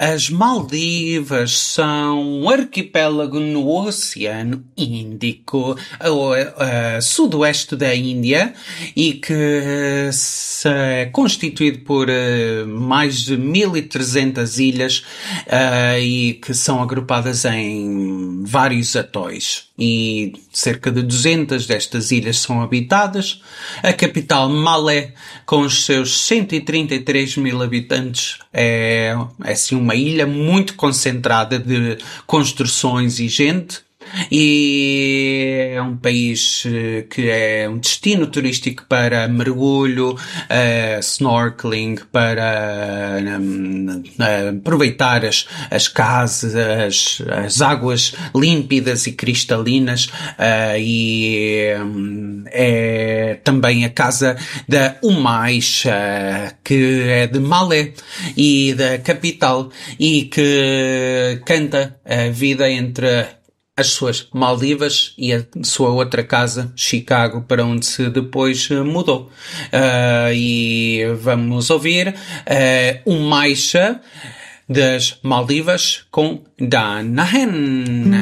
As Maldivas são um arquipélago no Oceano Índico, a sudoeste da Índia, e que é constituído por mais de 1.300 ilhas e que são agrupadas em vários atóis. E cerca de 200 destas ilhas são habitadas. A capital, Malé, com os seus 133 mil habitantes, é assim uma ilha muito concentrada de construções e gente. E é um país que é um destino turístico para mergulho, snorkeling, para aproveitar as casas, as águas límpidas e cristalinas, e é também a casa da Umais, que é de Malé e da capital, e que canta a vida entre as suas Maldivas e a sua outra casa, Chicago, para onde se depois mudou. E vamos ouvir Umaixa das Maldivas com Dan Nahen.